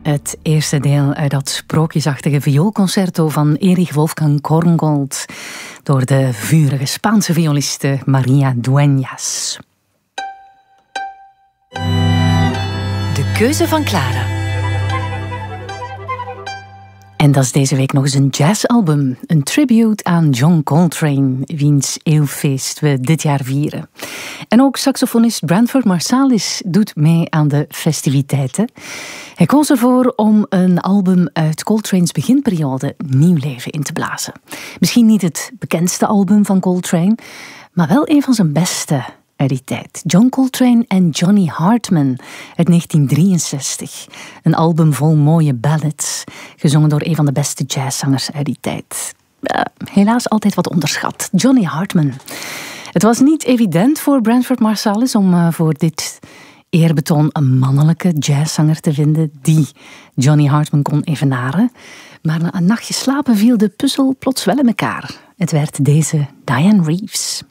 Het eerste deel uit dat sprookjesachtige vioolconcerto van Erich Wolfgang Korngold door de vurige Spaanse violiste Maria Dueñas. De keuze van Clara. En dat is deze week nog eens een jazzalbum. Een tribute aan John Coltrane, wiens eeuwfeest we dit jaar vieren. En ook saxofonist Branford Marsalis doet mee aan de festiviteiten. Hij koos ervoor om een album uit Coltrane's beginperiode nieuw leven in te blazen. Misschien niet het bekendste album van Coltrane, maar wel een van zijn beste uit die tijd. John Coltrane en Johnny Hartman uit 1963. Een album vol mooie ballads, gezongen door een van de beste jazzzangers uit die tijd. Helaas altijd wat onderschat. Johnny Hartman. Het was niet evident voor Branford Marsalis om voor dit eerbetoon een mannelijke jazzzanger te vinden die Johnny Hartman kon evenaren. Maar na een nachtje slapen viel de puzzel plots wel in elkaar. Het werd deze Diane Reeves.